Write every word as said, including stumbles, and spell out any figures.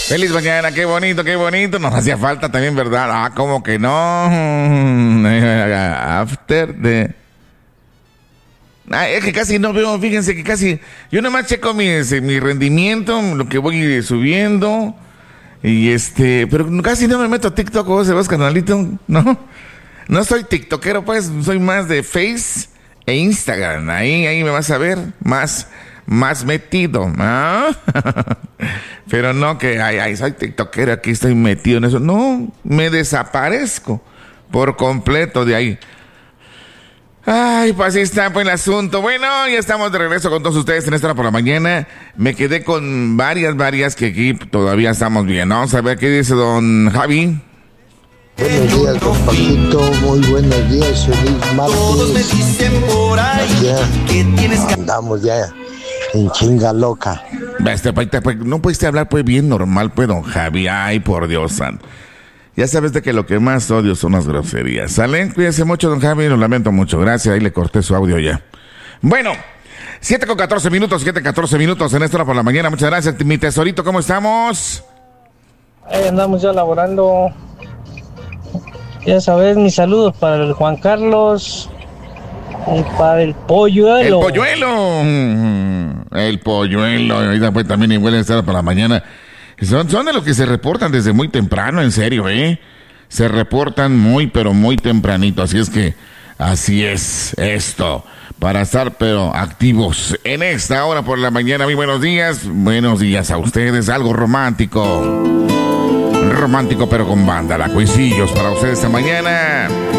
Feliz mañana, qué bonito, qué bonito. Nos hacía falta también, ¿verdad? Ah, como que no. After the... Ah, es que casi no veo, fíjense que casi... Yo nomás checo mi, mi rendimiento, lo que voy subiendo. Y este... Pero casi no me meto a TikTok o ese canalito, ¿no? No soy tiktokero, pues. Soy más de Face e Instagram. Ahí, ahí me vas a ver más... Más metido, ¿no? Pero no que, ay, ay, soy tiktokero, aquí estoy metido en eso. No, me desaparezco por completo de ahí. Ay, pues así está pues el asunto. Bueno, ya estamos de regreso con todos ustedes en esta hora por la mañana. Me quedé con varias, varias que aquí todavía estamos bien. Vamos a ver qué dice don Javi. Buenos días, don Paquito, muy buenos días, feliz martes. Todos me dicen por ahí que tienes que... Andamos ya en chinga loca. Este, no pudiste hablar pues bien normal, pues, don Javi. Ay, por Dios santo. Ya sabes de que lo que más odio son las groserías. ¿Sale? Cuídese mucho, don Javi, lo lamento mucho. Gracias, ahí le corté su audio ya. Bueno, siete con catorce minutos, siete catorce minutos en esta hora por la mañana. Muchas gracias, mi tesorito, ¿cómo estamos? Ahí andamos ya laborando. Ya sabes, mis saludos para el Juan Carlos y para el polluelo. El polluelo. El polluelo. Ahorita pues también igual a estar para la mañana. Son, son de los que se reportan desde muy temprano, en serio, ¿eh? Se reportan muy, pero muy tempranito. Así es que, así es esto. Para estar, pero activos en esta hora por la mañana. Muy buenos días. Buenos días a ustedes. Algo romántico. Romántico, pero con banda. La Cuisillos para ustedes esta mañana.